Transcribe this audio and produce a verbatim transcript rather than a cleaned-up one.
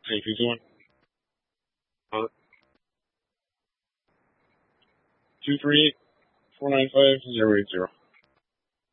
Hey, two two one. Uh, two three eight four nine five zero eight zero.